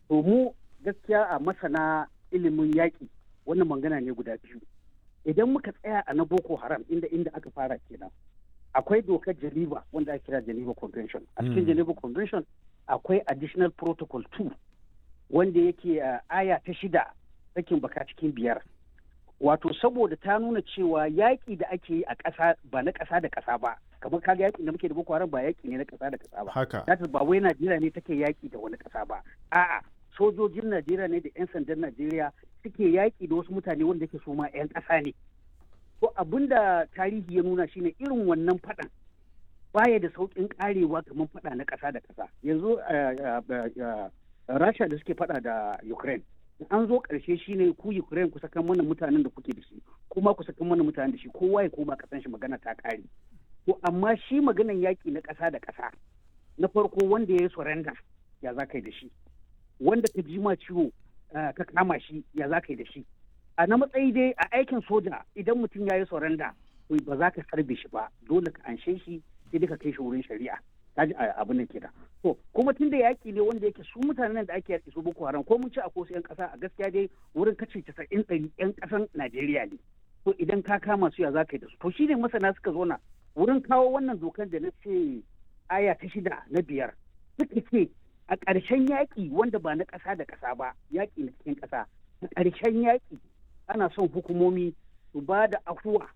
To mu gaskiya a masana ilimin yaƙi wannan magana ne guda biyu. Idan muka tsaya a na Boko Haram inda aka fara kenan. Akwai dokar Geneva wanda ake kira Geneva Convention. A cikin Geneva Convention akwai additional protocol 2 wanda yake aya ta 6 sakin baka cikin 5. Wato saboda ta nuna cewa yaƙi da ake yi a ƙasa ba na ƙasa da ƙasa ba. Kamar kaga yaƙi da muke da Boko Haram ba yaƙi ne na ƙasa da ƙasa ba. Haka. Ba wai Najeriya ne take yaƙi da wani ƙasa ba. A'a, sojojin Najeriya ne da 'yan sandan Najeriya suke yaƙi da wasu mutane wanda ke so ma 'yan ƙasa ne. To abin da tarihi ya nuna shine irin wannan faɗan baya da sauƙin ƙarewa kamar faɗa na ƙasa da ƙasa. Yanzu Rasha da suke faɗa da Ukraine. An zo ƙarshe shine ku Ukraine ku sakan mana mutanen da kuke da shi, kuma ku sakan mana mutanen da shi, kowa ya koma ƙasan shi, magana ta ƙare. To amma shi maganan yaƙi na ƙasa da ƙasa, na farko wanda ya yi surrender ya za ka yi da shi, wanda ka ji ma ciwo ka kama shi ya za ka yi da shi. A na matsayi dai a aikin soja idan mutum ya yi surrender ba za ka sarbe shi ba, dole ka anshe shi sai dai ka kai shi wurin shari'a. Kaji abin nan kenan. To kuma tun da yaƙi ne wanda yake su mutanen da ake yaƙi su Boko Haram ko mun ci a kosu 'yan ƙasa a gaskiya dai wurin kace 90 'yan ƙasan Najeriya ne. To idan ka kama su ya za ka yi da su. To shine masana suka zo na wurin kawo wannan dokar da na ce aya ta 6 na 5 suka ce a ƙarshen yaƙi wanda ba na ƙasa da ƙasa ba, yaƙi na cikin ƙasa, a ƙarshen yaƙi ana son hukumomi su ba da afuwa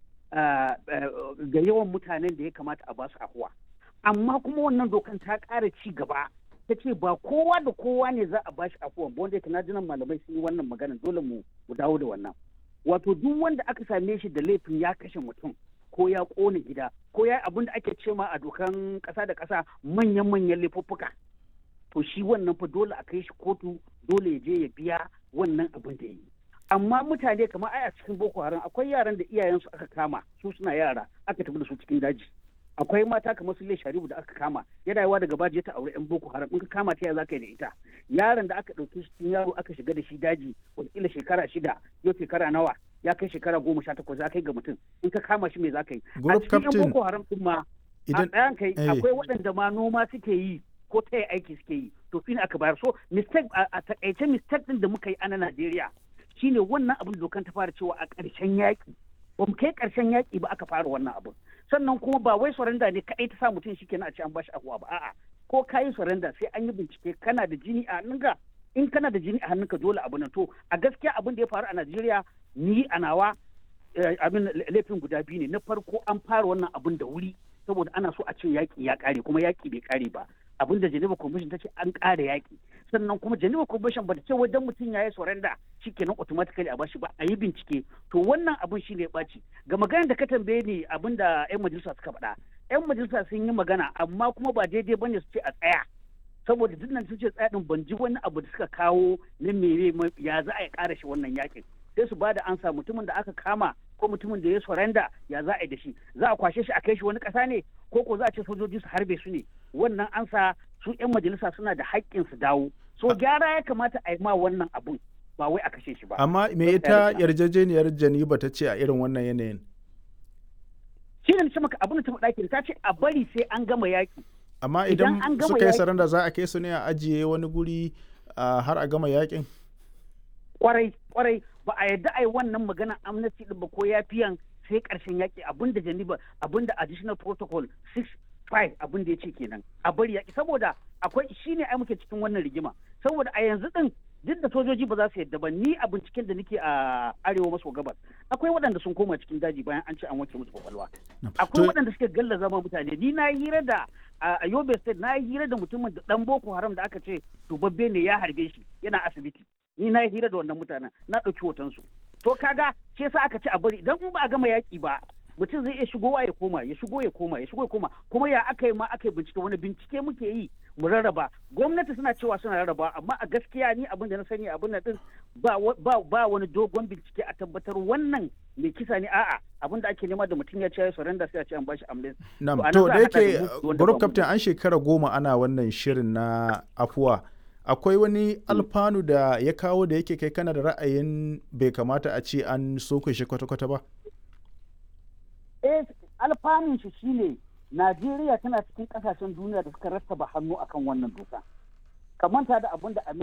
ga yawan mutanen da ya kamata a ba su afuwa. Amma kuma wannan dokan ta ƙara ci gaba, ta ce ba kowa da kowa ne za a ba shi afuwa ba, wanda yake na jinan malamai sun yi wannan magana, dole mu dawo da wannan. Wato duk wanda aka same shi da laifin ya kashe mutum ko ya ƙone gida ko ya yi abin da ake ce ma a dokan ƙasa da ƙasa manyan laifuffuka, to shi wannan fa dole a kai shi kotu, dole ya je ya biya wannan abin da ya yi. Amma mutane kamar a cikin Boko Haram akwai yaran da iyayensu aka kama su suna yara aka tafi da su cikin daji. Akwai mata kamar su Sharibu da aka kama yana yawa daga baje ta aure 'yan Boko Haram, in ka kama ta ya za ka yi da ita. Yaron da aka ɗauki shi yaro aka shiga da shi daji wataƙila shekara 6 yau shekara nawa ya kai shekara 18 za ka yi ga mutum, in ka kama shi me za ka yi. A cikin 'yan Boko Haram ɗin ma a ɗayan kai akwai waɗanda ma noma suke yi ko taya aiki suke yi, to shi ne aka bayar. So mistake a taƙaice mistake ɗin da muka yi a Najeriya shine wannan abin dokan ta fara cewa a ƙarshen yaƙi, ba mu kai ƙarshen yaƙi ba aka fara wannan abin. Sannan kuma ba wai surrender ne kaɗai ta sa mutum shi kenan a ce an bashi afuwa ba, a'a, ko ka yi surrender sai an yi bincike kana da jini a hannunka, in kana da jini a hannunka dole abu nan. To a gaskiya abin da ya faru a Najeriya ni a nawa abin laifin guda biyu ne. Na farko an fara wannan abin da wuri saboda ana so a ce yaƙi ya ƙare, kuma yaƙi bai ƙare ba. Abin da Geneva Convention ta ce an ƙara yaƙi, sannan kuma Geneva Convention ba ta ce wajen mutum ya yi surrender shikenan automatically a bashi ba, a yi bincike. To wannan abin shi ne ya ɓaci. Ga maganar da ka tambaye ni abin da 'yan majalisa suka faɗa, 'yan majalisa sun yi magana amma kuma ba daidai bane su ce a tsaya, saboda duk nan sun ce tsaya din ban ji wani abu da suka kawo na mere ya za a yi ƙara shi wannan yaƙin. Sai su ba da ansa mutumin da aka kama ko mutumin da ya surrender ya za a yi da shi, za a kwashe shi a kai shi wani ƙasa ne ko za a ce sojoji su harbe su ne. Wannan ansa su 'yan majalisa suna da haƙƙin su dawo. So gyara ya kamata a yi ma wannan abun, ba wai a kashe shi ba. Amma me ita yarjejeniyar Geneva ta ce a irin wannan yanayin? Shi ne maka abin da ta faɗa ta ce a bari sai an gama yaƙi. Amma idan suka yi saranda za a kai su ne a ajiye wani guri har a gama yaƙin? Kwarai ba a yarda a yi wannan magana amnesty ɗin ba ko yafiyan sai ƙarshen yaƙi, abin da Geneva abin da additional protocol 6.5 abin da ya ce kenan a bari yaƙi, saboda akwai shi ne ai muke cikin wannan rigima, saboda a yanzu ɗin duk da sojoji ba za su yadda ba, ni a binciken da nake a arewa maso gabas akwai waɗanda sun koma cikin daji bayan an ce an wanke musu kwakwalwa, akwai waɗanda suke galla zama mutane. Ni na yi hira da a Yobe State, na yi hira da mutumin da ɗan Boko Haram da aka ce dubabbe ne ya harbe shi yana asibiti, ni na yi hira da wannan mutanen na ɗauki hotonsu. To kaga shi yasa aka ce a bari, idan ba a gama yaƙi ba mutum zai iya shigowa ya koma ya shigo ya koma kuma ya aka yi bincike, wani bincike muke yi mu rarraba. Gwamnati suna cewa suna rarraba, amma a gaskiya ni abin da na sani abin nan din ba wani dogon bincike a tabbatar wannan mai kisa ne, a'a abin da ake nema da mutum ya ce ya surrender sai a ce an bashi amnesty. To da yake group captain an shekara 10 ana wannan shirin na afuwa, akwai wani alfanu da ya kawo da yake kai kana da ra'ayin bai kamata a ce an soke shi kwata-kwata ba? Alfanun shi shine Najeriya tana cikin kasashen duniya da suka rattaba hannu akan wannan doka. Kamanta da abin da